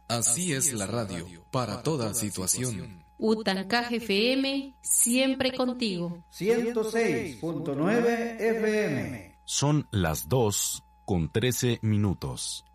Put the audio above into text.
Así es la radio, para toda situación. Utancaja FM, siempre contigo. 106.9 FM. Son las 2:13.